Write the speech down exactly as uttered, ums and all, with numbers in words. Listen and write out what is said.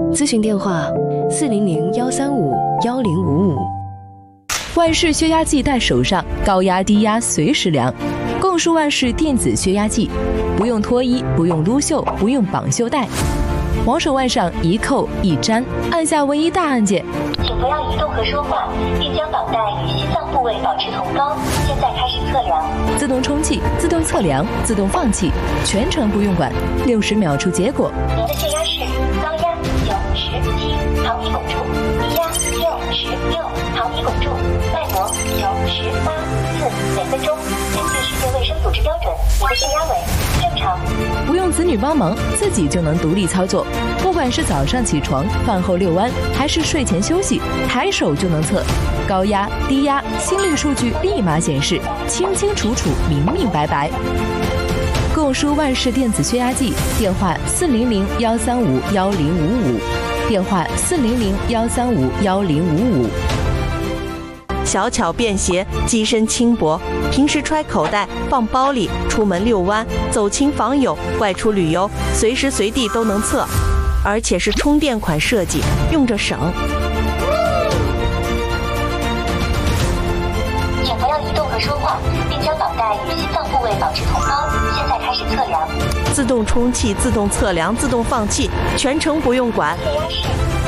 咨询电话：四零零幺三五幺零五五。 万氏血压计戴手上，高压低压随时量。共舒万氏电子血压计，不用脱衣，不用撸袖，不用绑袖带，往手腕上一扣一粘，按下唯一大按键。 请不要移动和说话，并将绑带与心脏部位保持同高。现在开始测量。 自动充气，自动测量，自动放气，全程不用管，六十秒出结果。 您的血压是高压九十七毫米汞柱，低压六十六毫米汞柱，脉搏九十八次每分钟。根据世界卫生组织标准，您的血压为正常。 不用子女帮忙，自己就能独立操作。不管是早上起床、饭后遛弯，还是睡前休息，抬手就能测。高压、低压、心率数据立马显示，清清楚楚、明明白白。共舒万氏电子血压计，电话四零零幺三五幺零五五，电话四零零幺三五幺零五五。 小巧便携，机身轻薄，平时揣口袋、放包里，出门遛弯、走亲访友、外出旅游，随时随地都能测，而且是充电款设计，用着省。 请不要移动和说话，并将绑带与心脏部位保持同高。现在开始测量。 自动充气、自动测量、自动放气，全程不用管。 血压是